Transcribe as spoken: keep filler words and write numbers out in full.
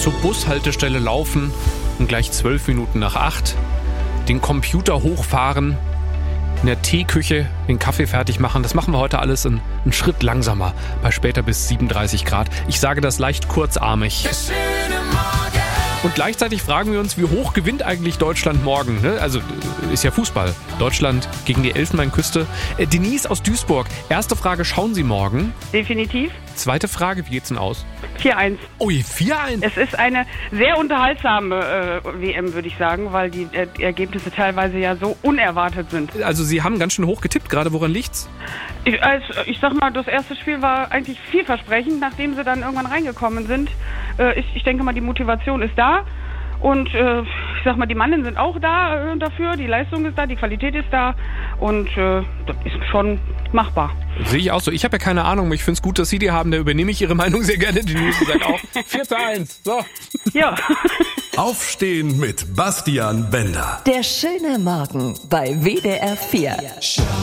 zur Bushaltestelle laufen und gleich zwölf Minuten nach acht, den Computer hochfahren, in der Teeküche den Kaffee fertig machen. Das machen wir heute alles einen, einen Schritt langsamer, bei später bis siebenunddreißig Grad. Ich sage das leicht kurzarmig. Und gleichzeitig fragen wir uns, wie hoch gewinnt eigentlich Deutschland morgen? Ne? Also ist ja Fußball. Deutschland gegen die Elfenbeinküste. Äh, Denise aus Duisburg, erste Frage, schauen Sie morgen? Definitiv. Zweite Frage, wie geht's denn aus? vier eins. Ui, vier eins? Es ist eine sehr unterhaltsame äh, W M, würde ich sagen, weil die äh, Ergebnisse teilweise ja so unerwartet sind. Also Sie haben ganz schön hoch getippt, gerade woran liegt's? Ich, also, ich sag mal, das erste Spiel war eigentlich vielversprechend, nachdem sie dann irgendwann reingekommen sind. Äh, ich, ich denke mal, die Motivation ist da. Und äh, ich sag mal, die Mannen sind auch da äh, dafür, die Leistung ist da, die Qualität ist da und äh, das ist schon machbar. Sehe ich auch so. Ich habe ja keine Ahnung, ich finde es gut, dass Sie die haben, da übernehme ich Ihre Meinung sehr gerne. Die News sagt auch vier zu eins. So. Ja. Aufstehen mit Bastian Bender. Der schöne Morgen bei W D R vier.